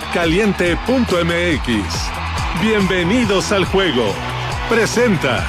Caliente.mx. Bienvenidos al juego. Presenta.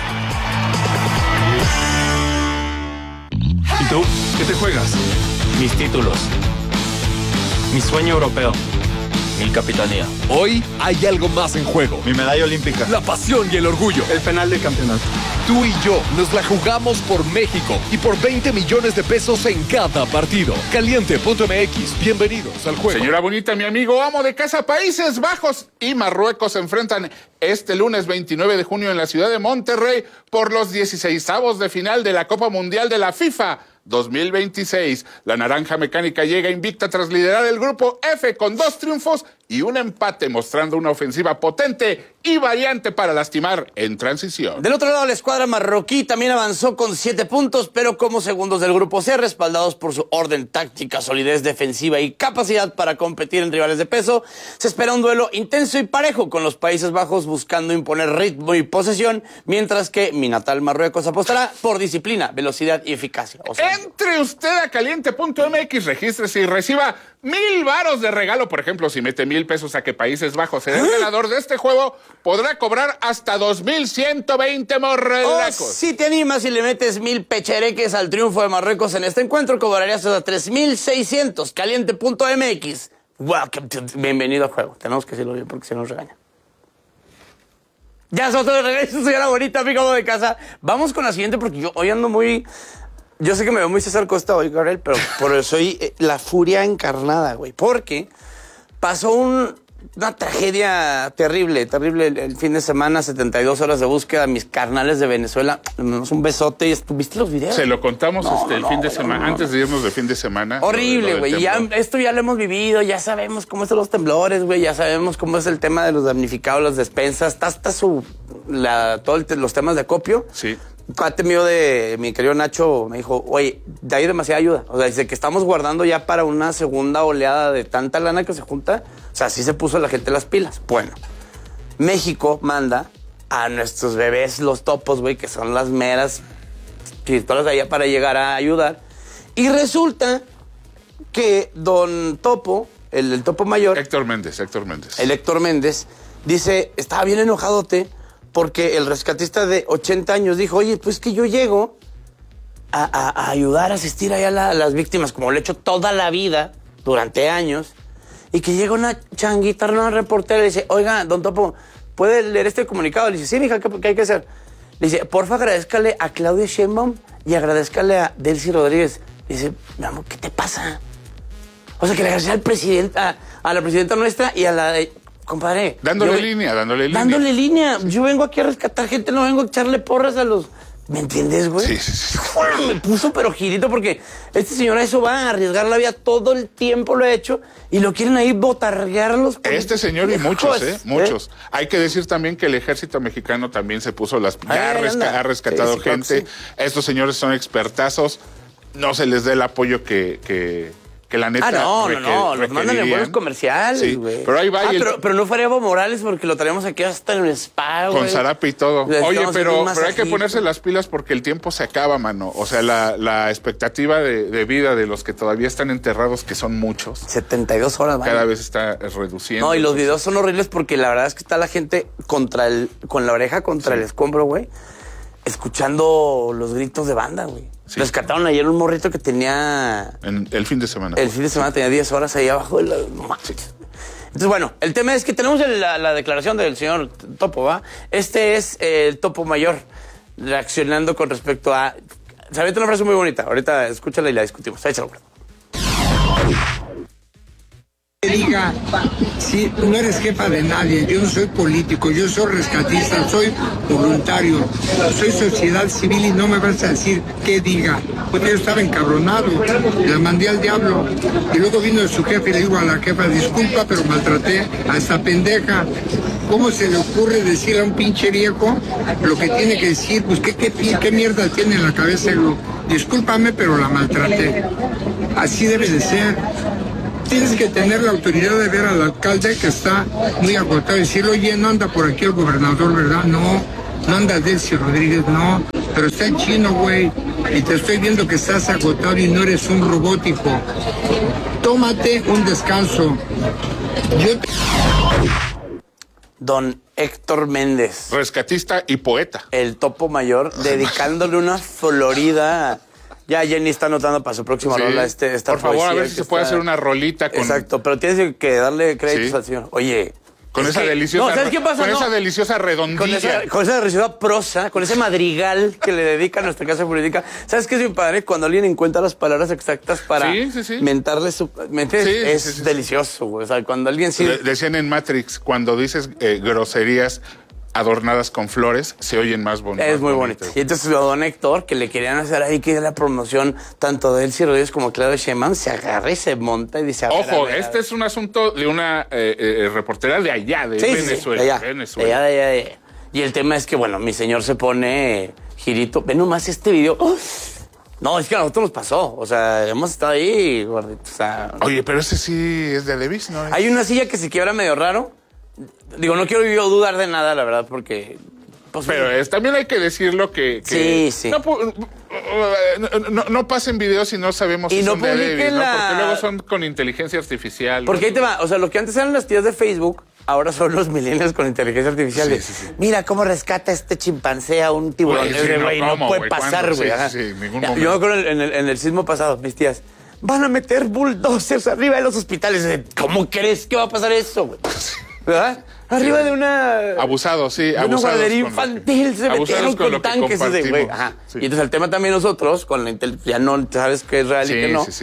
¿Y tú? ¿Qué te juegas? Mis títulos. Mi sueño europeo. Mi capitanía. Hoy hay algo más en juego. Mi medalla olímpica. La pasión y el orgullo. El penal de campeonato. Tú y yo nos la jugamos por México y por 20 millones de pesos en cada partido. Caliente.mx. Bienvenidos al juego. Señora bonita, mi amigo amo de casa, Países Bajos y Marruecos se enfrentan este lunes 29 de junio en la ciudad de Monterrey por los 16avos de final de la Copa Mundial de la FIFA 2026. La naranja mecánica llega invicta tras liderar el grupo F con 2 triunfos y un empate, mostrando una ofensiva potente y variante para lastimar en transición. Del otro lado, la escuadra marroquí también avanzó con 7 puntos, pero como segundos del grupo C, respaldados por su orden táctica, solidez defensiva y capacidad para competir en rivales de peso, se espera un duelo intenso y parejo, con los Países Bajos buscando imponer ritmo y posesión, mientras que mi natal Marruecos apostará por disciplina, velocidad y eficacia. Entre usted a Caliente.mx, regístrese y reciba 1,000 varos de regalo. Por ejemplo, si mete 1,000 pesos a que Países Bajos será el ganador de este juego, podrá cobrar hasta 2,120 morrelacos. Si te animas y le metes 1,000 pechereques al triunfo de Marruecos en este encuentro, cobrarías hasta 3,600. Caliente.mx. Bienvenido al juego. Tenemos que decirlo bien porque se nos regaña. Ya sos de regreso, señora bonita, amigo de casa. Vamos con la siguiente porque yo hoy ando muy... Yo sé que me veo muy César Costa hoy, Gabriel, pero por eso soy la furia encarnada, güey. Porque pasó una tragedia terrible el fin de semana, 72 horas de búsqueda, mis carnales de Venezuela. Les mandamos un besote. ¿Viste los videos? Se lo contamos el fin de semana, antes de irnos de fin de semana. Horrible, güey. Esto ya lo hemos vivido, ya sabemos cómo son los temblores, güey. Ya sabemos cómo es el tema de los damnificados, las despensas. Hasta los temas de acopio. Sí. Un cuate mío de mi querido Nacho me dijo, oye, hay demasiada ayuda. O sea, dice que estamos guardando ya para una segunda oleada de tanta lana que se junta. O sea, así se puso la gente las pilas. Bueno, México manda a nuestros bebés, los topos, güey, que son las meras pistolas allá para llegar a ayudar. Y resulta que don Topo, el Topo mayor... Héctor Méndez. El Héctor Méndez, dice, estaba bien enojadote, porque el rescatista de 80 años dijo, oye, pues que yo llego a ayudar, a asistir allá a las víctimas, como lo he hecho toda la vida, durante años, y que llega una changuita, una reportera, y dice, oiga, don Topo, ¿puede leer este comunicado? Le dice, sí, mija, ¿qué hay que hacer? Le dice, porfa, agradézcale a Claudia Sheinbaum y agradézcale a Delcy Rodríguez. Le dice, mi amor, ¿qué te pasa? O sea, que le agradezca al presidente, a la presidenta nuestra y a la de... Compadre. Dándole línea. Yo vengo aquí a rescatar gente, no vengo a echarle porras a los... ¿Me entiendes, güey? Sí. Me puso pero girito porque este señor a eso va a arriesgar la vida, todo el tiempo lo ha hecho y lo quieren ahí botarguearlos. Este señor y muchos. Hay que decir también que el ejército mexicano también se puso ha rescatado gente. Sí. Estos señores son expertazos. No se les dé el apoyo que la neta... no, los mandan en vuelos comerciales, güey. Sí, pero ahí va. Pero no fue Evo Morales porque lo traemos aquí hasta en el spa, güey. Con zarape y todo. Oye, pero hay que ponerse las pilas porque el tiempo se acaba, mano. O sea, la expectativa de vida de los que todavía están enterrados, que son muchos. 72 horas, cada vez está reduciendo. No, y los videos son horribles porque la verdad es que está la gente con la oreja contra el escombro, güey, escuchando los gritos de banda, güey. Sí. Rescataron ayer un morrito que tenía... El fin de semana. El fin de semana tenía 10 horas ahí abajo de la... Sí. Entonces, bueno, el tema es que tenemos la declaración del señor Topo, ¿va? Este es el Topo mayor reaccionando con respecto a... Se avienta una frase muy bonita. Ahorita escúchala y la discutimos. Échalo. Diga, si no eres jefa de nadie, yo no soy político, yo soy rescatista, soy voluntario, soy sociedad civil y no me vas a decir qué diga, porque yo estaba encabronado, la mandé al diablo y luego vino su jefe y le digo a la jefa, disculpa, pero maltraté a esta pendeja. ¿Cómo se le ocurre decirle a un pinche viejo lo que tiene que decir? Pues qué mierda tiene en la cabeza. Discúlpame, pero la maltraté. Así debe de ser. Tienes que tener la autoridad de ver al alcalde que está muy agotado y decirle, oye, no anda por aquí el gobernador, ¿verdad? No anda Delcy Rodríguez, no, pero está el chino, güey. y te estoy viendo que estás agotado y no eres un robótico. Tómate un descanso. Don Héctor Méndez, Rescatista y poeta. el topo mayor, dedicándole una florida. Ya Jenny está anotando para su próxima Sí. rola esta Por favor, a poesía ver si que se puede está- hacer una rolita con... Exacto, pero tienes que darle créditos Sí. al señor. Oye... Con es esa que- deliciosa... No, ¿sabes qué pasa? Con No. esa deliciosa redondilla. Con esa deliciosa prosa, con ese madrigal que le dedica a nuestra casa jurídica. ¿Sabes qué es mi padre? Cuando alguien encuentra las palabras exactas para Sí. mentarle su... ¿Me entiendes? Sí, es sí. delicioso, güey. O sea, cuando alguien sí... Decían en Matrix, cuando dices groserías adornadas con flores, se oyen más bonitas. Es muy bonito. Y entonces don Héctor, que le querían hacer ahí que la promoción tanto de Elsie Rodríguez como Claudio Sheinbaum, se agarra y se monta y dice... a ver, Ojo, a ver, a este ver. es un asunto de una reportera de allá, de Venezuela. de allá, Venezuela. de allá. Y el tema es que, bueno, mi señor se pone girito. Ve nomás este video. ¡Oh! No, es que a nosotros nos pasó. O sea, hemos estado ahí, gordito. O sea, Oye, pero ese sí es de Levis, ¿no? hay una silla que se quiebra medio raro. Digo, no quiero yo dudar de nada, la verdad, porque... pues, Pero también hay que decirlo que Sí. No pasen videos si no sabemos Y si no son de publiquen Levis, ¿no? la- Porque luego son con inteligencia artificial. Porque ahí te va, o sea, lo que antes eran las tías de Facebook, ahora son los millennials con inteligencia artificial. Sí, sí, sí. Mira cómo rescata este chimpancé a un tiburón. Güey, sí, Güey, no ¿cómo, puede güey? pasar, ¿Cuándo? güey. Sí, Ajá. sí, en ningún Yo momento. me acuerdo en el sismo pasado, mis tías, van a meter bulldozers arriba de los hospitales. ¿Cómo crees que va a pasar eso, güey? ¿Verdad? Arriba de una... Abusados, sí, de una abusados. guardería con lo que- infantil, se abusados metieron con lo con que tanques. Ese, güey. compartimos. Ajá. Sí. Y entonces el tema también nosotros, con la ya no sabes qué es real y qué no. Sí.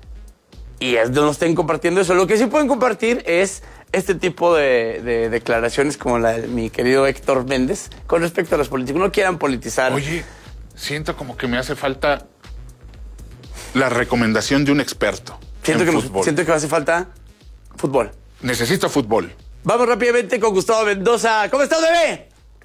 Y es de no estén compartiendo eso. Lo que sí pueden compartir es este tipo de declaraciones como la de mi querido Héctor Méndez con respecto a los políticos. No quieran politizar. Oye, siento como que me hace falta la recomendación de un experto siento en que fútbol. siento que me hace falta fútbol. Necesito fútbol. Vamos rápidamente con Gustavo Mendoza. ¿Cómo estás, bebé?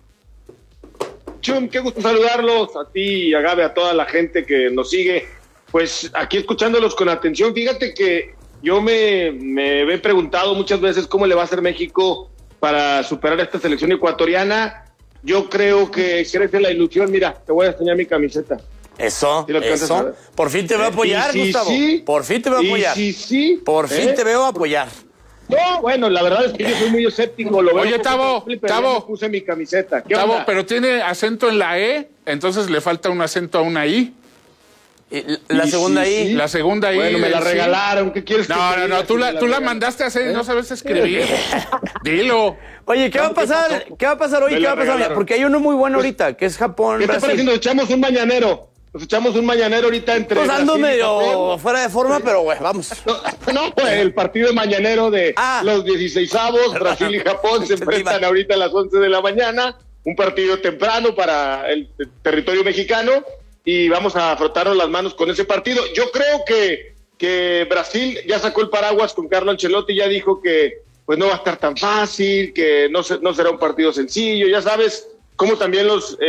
Chum, qué gusto saludarlos, a ti, a Gabe, a toda la gente que nos sigue. Pues aquí escuchándolos con atención, fíjate que yo me he preguntado muchas veces cómo le va a hacer México para superar a esta selección ecuatoriana. Yo creo que crece la ilusión. Mira, te voy a enseñar mi camiseta. Eso, ¿Sí lo alcanzas a eso. ver? Por fin te veo a apoyar, Y si Gustavo. sí, Por fin te veo a y apoyar. si sí, Por fin te veo a apoyar. No, bueno, la verdad es que yo soy muy escéptico. Lo veo Oye, un poco Tavo, difícil, pero Tavo. ya me puse mi camiseta. ¿Qué Tavo, onda? pero tiene acento en la E, entonces le falta un acento a una I. Y la Y segunda sí, ahí. sí. La segunda I. Bueno, me la sí. regalaron. ¿Qué quieres que No, te no, diga no, si tú me la regalaron? mandaste a hacer y no sabes escribir. Dilo. Oye, ¿qué va a ¿Qué pasar? pasó? ¿Qué va a pasar hoy? Me ¿Qué la va a pasar? regalaron. Porque hay uno muy bueno ahorita, que es Japón. ¿Qué te Brasil. parece si nos echamos un mañanero? Nos echamos un mañanero ahorita entre Pues ando Brasil y medio Japón. fuera de forma, pero güey, vamos. No, pues el partido de mañanero de los 16avos, Brasil y Japón se enfrentan ahorita a las 11 de la mañana. Un partido temprano para el territorio mexicano y vamos a frotarnos las manos con ese partido. Yo creo que Brasil ya sacó el paraguas con Carlo Ancelotti, ya dijo que pues no va a estar tan fácil, que no será un partido sencillo, ya sabes cómo también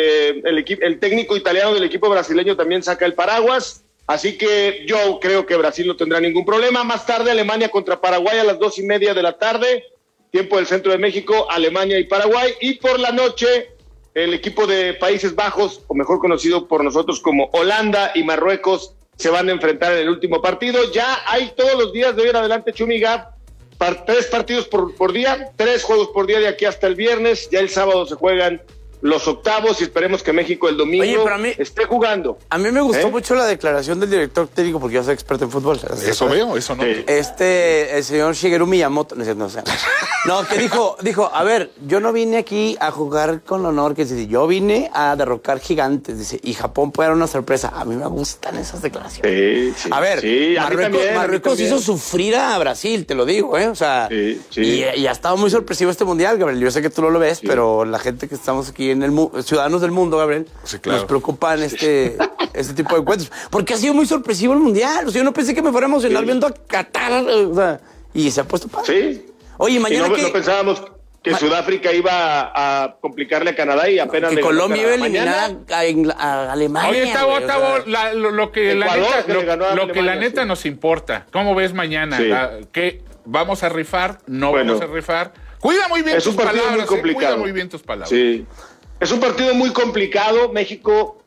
el técnico italiano del equipo brasileño también saca el paraguas, así que yo creo que Brasil no tendrá ningún problema. Más tarde Alemania contra Paraguay a las 2:30 de la tarde, tiempo del centro de México, Alemania y Paraguay, y por la noche el equipo de Países Bajos, o mejor conocido por nosotros como Holanda y Marruecos, se van a enfrentar en el último partido. Ya hay todos los días de hoy en adelante, Chumiga, 3 partidos por día, 3 juegos por día de aquí hasta el viernes. Ya el sábado se juegan los octavos y esperemos que México el domingo Oye, pero a mí- esté jugando. A mí me gustó mucho la declaración del director técnico, porque yo soy experto en fútbol. Eso veo, eso no. Sí. El señor Shigeru Miyamoto, no, que dijo, a ver, yo no vine aquí a jugar con honor, que dice, yo vine a derrocar gigantes, dice, y Japón puede dar una sorpresa. A mí me gustan esas declaraciones. Sí, A ver, sí, a mí también, a mí Marruecos también. hizo sufrir a Brasil, te lo digo, O sea, Sí. Y ha estado muy sorpresivo este mundial, Gabriel. Yo sé que tú no lo ves, pero la gente que estamos aquí en ciudadanos del mundo, Gabriel, Sí, claro. nos preocupan este tipo de encuentros. Porque ha sido muy sorpresivo el mundial. O sea, yo no pensé que me fuera a emocionar viendo a Qatar. O sea, y se ha puesto padre. Sí. Oye, Y mañana no pensábamos que Sudáfrica iba a complicarle a Canadá y apenas que le ganó Colombia iba a Canadá. eliminar a Alemania. Oye, Tavo, güey, o sea. lo que la Ecuador, neta, que le ganó a lo que la Alemania, neta sí. nos importa. ¿Cómo ves mañana? Sí. ¿Qué vamos a rifar? ¿No Bueno. vamos a rifar? Cuida muy bien Es tus un partido palabras. muy complicado. Cuida muy bien tus palabras. Sí. Es un partido muy complicado. México